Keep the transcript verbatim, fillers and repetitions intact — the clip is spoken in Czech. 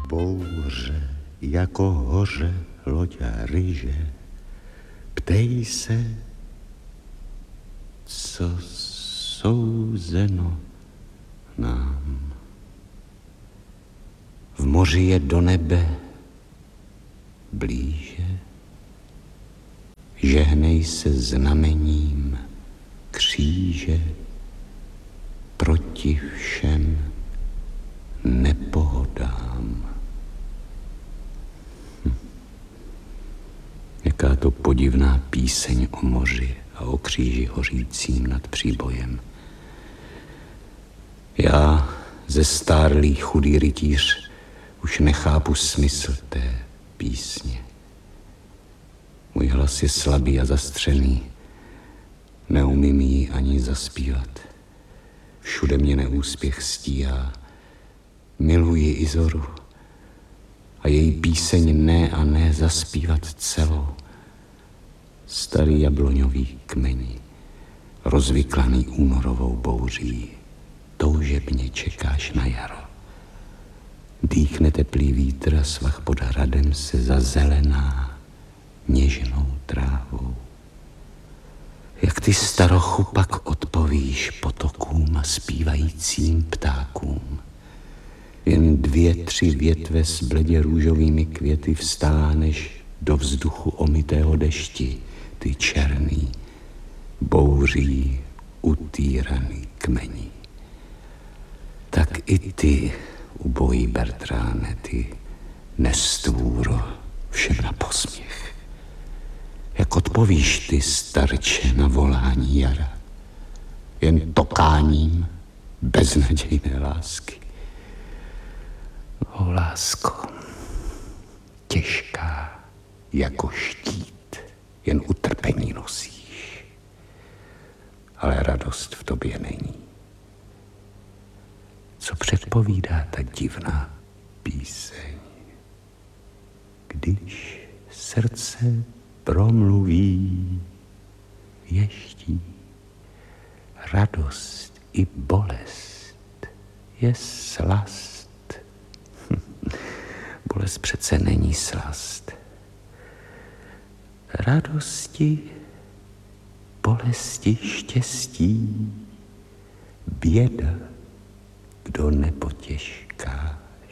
Bouře jako hoře loď a ryže, ptej se, co souzeno nám. V moři je do nebe blíže, žehnej se znamením kříže proti všem nepohodám. Hm. Jaká to podivná píseň o moři a o kříži hořícím nad příbojem. Já, zestárlý chudý rytíř, už nechápu smysl té písně. Můj hlas je slabý a zastřený, neumím ji ani zaspívat. Všude mě neúspěch stíhá. Miluji Izoru a její píseň ne a ne zaspívat celou. Starý jabloňový kmeni, rozvyklaný únorovou bouří, toužebně čekáš na jaro. Dýchne teplý vítr a svah pod hradem se zazelená něžnou trávou. Jak ty starochu pak odpovíš potokům a zpívajícím ptákům. Jen dvě, tři větve s bledě růžovými květy vstáneš do vzduchu omytého dešti, ty černý, bouří, utýraný kmeni. Tak i ty, ubojí Bertráne, ty nestvůro, všem na posměch. Jak odpovíš ty, starče, na volání jara? Jen tokáním beznadějné lásky. O lásko, těžká jako štít, jen utrpení nosíš, ale radost v tobě není. Co předpovídá ta divná píseň? Když srdce promluví, věští, radost i bolest je slast. Bolest přece není slast. Radosti, bolesti, štěstí, běda, kdo nepotěžká.